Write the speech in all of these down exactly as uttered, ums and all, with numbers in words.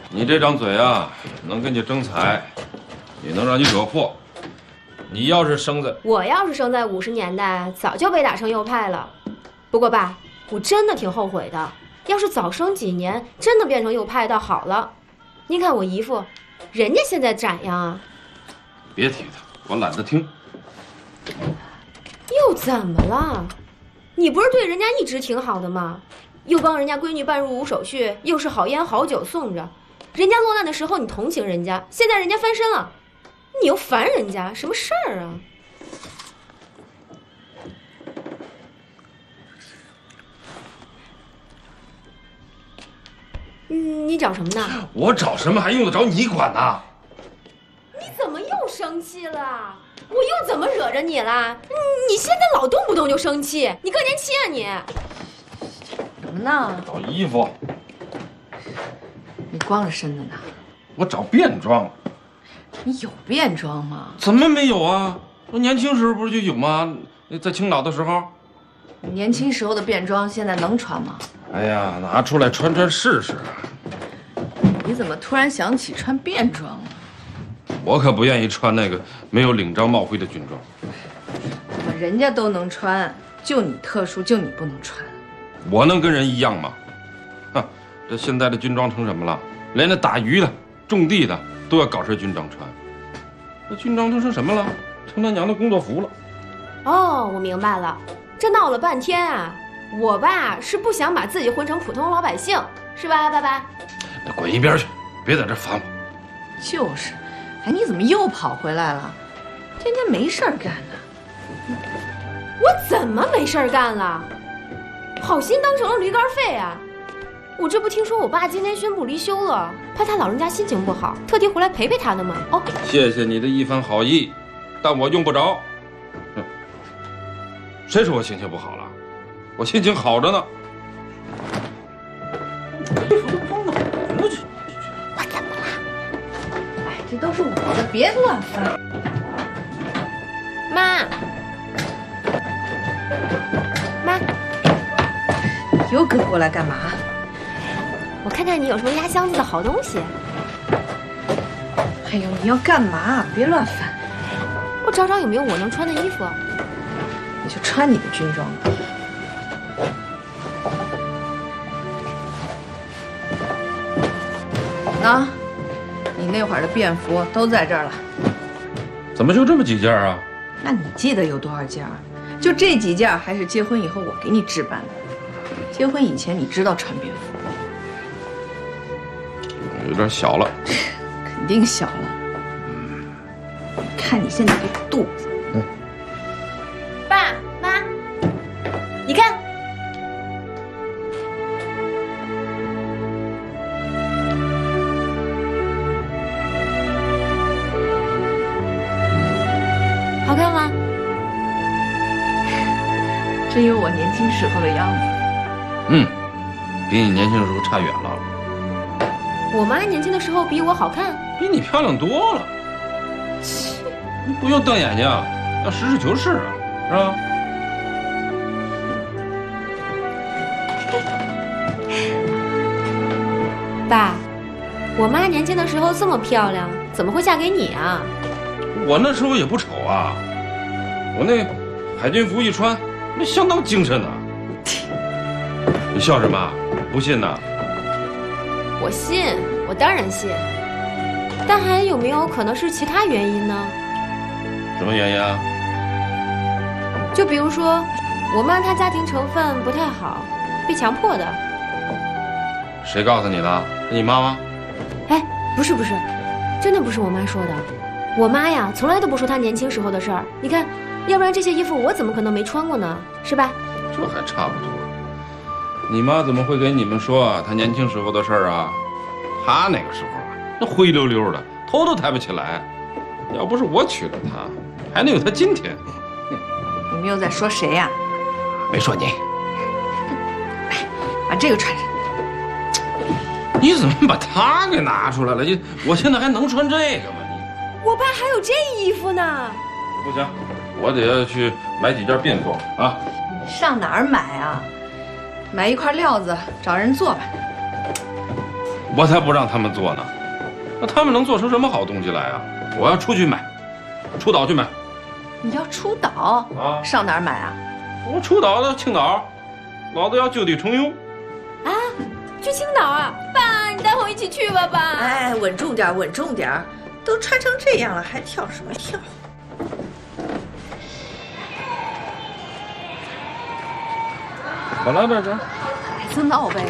你这张嘴啊，能跟你争财，也能让你惹祸。你要是生在…… 我要是生在五十年代，早就被打成右派了。不过爸，我真的挺后悔的。要是早生几年，真的变成右派倒好了。您看我姨父，人家现在展样啊。 别提他，我懒得听。 又怎么了？你不是对人家一直挺好的吗？又帮人家闺女办入伍手续，又是好烟好酒送着。人家落难的时候你同情人家，现在人家翻身了，你又烦人家，什么事儿啊？嗯，你找什么呢？ 我找什么还用得着你管呢？ 你怎么又生气了？我又怎么惹着你了？你现在老动不动就生气，你更年期啊你？ 什么呢？ 找衣服。 你光着身子呢？ 我找便装。 你有便装吗？ 怎么没有啊？我年轻时候不是就有吗？在青岛的时候。 你年轻时候的便装现在能穿吗？ 哎呀，拿出来穿穿试试。 你怎么突然想起穿便装了？ 我可不愿意穿那个没有领章帽徽的军装。 怎么人家都能穿，就你特殊，就你不能穿？ 我能跟人一样吗？哼，这现在的军装成什么了？连那打鱼的、种地的都要搞身军装穿。那军装都成什么了？成他娘的工作服了。 哦，我明白了，这闹了半天啊，我爸是不想把自己混成普通老百姓，是吧，爸爸？ 那滚一边去，别在这烦我。 就是，哎，你怎么又跑回来了？天天没事儿干呢。 我怎么没事儿干了？好心当成了驴肝肺啊！我这不听说我爸今天宣布离休了，怕他老人家心情不好，特地回来陪陪他的吗？哦， 谢谢你的一番好意，但我用不着。哼，谁说我心情不好了？我心情好着呢。 我怎么了？哎，这都是我的，别乱翻。 妈，妈， 又跟过来干嘛？ 我看看你有什么压箱子的好东西。 哎呦，你要干嘛？别乱翻。 我找找有没有我能穿的衣服。 你就穿你的军装吧。那，你那会儿的便服都在这儿了。 怎么就这么几件啊？ 那你记得有多少件？就这几件，还是结婚以后我给你置办的？结婚以前你知道穿便服？ 有点小了。 肯定小了。看你现在这肚子。 嗯。 爸妈，你看。好看吗？ 真有我年轻时候的样子。 嗯，比你年轻的时候差远了。 我妈年轻的时候比我好看， 比你漂亮多了。 切， 你不用瞪眼睛，要实事求是啊，是吧？ 爸，我妈年轻的时候这么漂亮，怎么会嫁给你啊？ 我那时候也不丑啊，我那海军服一穿，那相当精神呢。你笑什么？不信呢？ 我信，我当然信。但还有没有可能是其他原因呢？ 什么原因啊？ 就比如说，我妈她家庭成分不太好，被强迫的。 谁告诉你的？是你妈吗？ 哎，不是不是，真的不是我妈说的。我妈呀，从来都不说她年轻时候的事儿。你看，要不然这些衣服我怎么可能没穿过呢？是吧？ 这还差不多。你妈怎么会给你们说她年轻时候的事儿啊？她那个时候啊，那灰溜溜的，头都抬不起来。要不是我娶了她，还能有她今天。 你们又在说谁呀？ 没说你。 来，把这个穿上。 你怎么把它给拿出来了？你我现在还能穿这个吗？你我爸还有这衣服呢。 不行，我得要去买几件便装啊。 你上哪儿买啊？买一块料子，找人做吧。 我才不让他们做呢。那他们能做出什么好东西来啊？我要出去买，出岛去买。 你要出岛啊？ 上哪儿买啊？ 我出岛到青岛，老子要就地重用。 啊，去青岛啊？爸，你带我一起去吧，爸。 哎，稳重点，稳重点，都穿成这样了，还跳什么跳？ 我来在这儿。 孩子闹呗。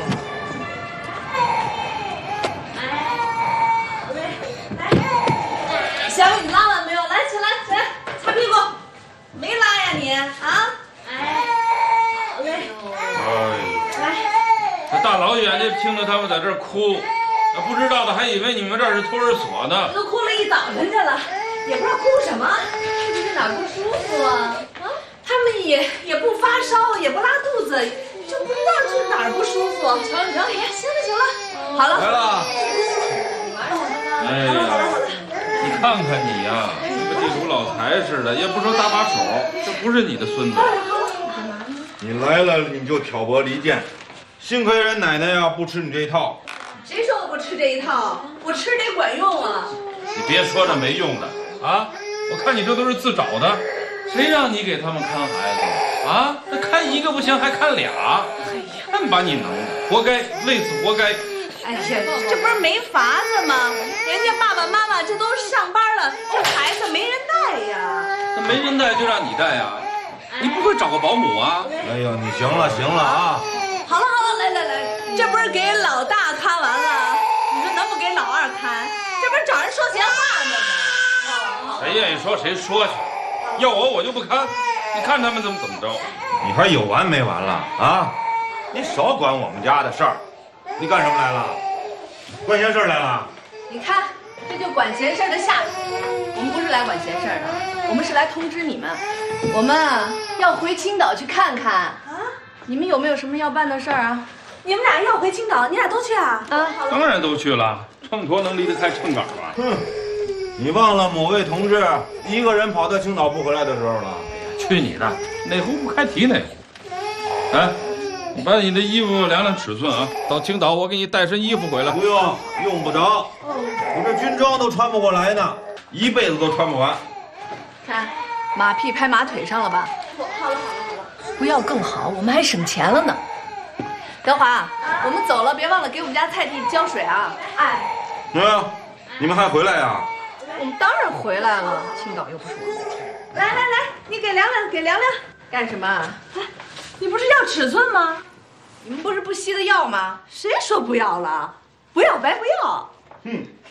小雨，你拉完没有？来，起来，起来，擦屁股。没拉呀你啊？哎，好嘞。 哎， 来， 这大老远的听着他们在这儿哭，那不知道的还以为你们这儿是托儿所呢。 都哭了一早晨去了，也不知道哭什么，是不是哪儿不舒服啊？啊，他们也也不发烧，也不拉肚子，就不知道是哪儿不舒服。瞧你瞧，哎呀，行了行了，好了。 来了。哎呀， 好了好了。 你看看你呀，跟地主老财似的，也不说搭把手，这不是你的孙子。 你来了你就挑拨离间，幸亏人奶奶呀不吃你这一套。 谁说我不吃这一套？我吃得管用啊！ 你别说这没用的啊！我看你这都是自找的，谁让你给他们看孩子啊？那看一个不行，还看俩，真把你能的，活该，累死活该。 哎呀，这不是没法子吗？人家爸爸妈妈这都上班了，这孩子没人带呀。 那没人带就让你带呀？你不会找个保姆啊？ 哎呦，你行了行了啊！ 好了好了，来来来，这不是给老大看完了，你说能不给老二看？这不是找人说闲话呢吗？ 谁愿意说谁说去，要我我就不看，你看他们怎么怎么着。 你还有完没完了啊？你少管我们家的事儿，你干什么来了？管闲事来了？ 你看，这就管闲事的下人。我们不是来管闲事的，我们是来通知你们，我们啊要回青岛去看看啊。你们有没有什么要办的事儿啊？ 你们俩要回青岛，你俩都去啊？ 啊， 当然都去了，秤砣能离得开秤杆吗？ 哼，你忘了某位同志一个人跑到青岛不回来的时候了？ 去你的，哪壶不开提哪壶。哎，你把你的衣服量量尺寸啊，到青岛我给你带身衣服回来。 不用，用不着。我这军装都穿不过来呢，一辈子都穿不完。 看，马屁拍马腿上了吧？ 好了好了好了， 不要更好，我们还省钱了呢。德华，我们走了，别忘了给我们家菜地浇水啊！ 哎， 嗯，你们还回来呀？ 我们当然回来了，青岛又不是我们的地。 来来来，你给量量，给量量。 干什么？ 你不是要尺寸吗？ 你们不是不惜的要吗？ 谁说不要了？不要白不要。 哼，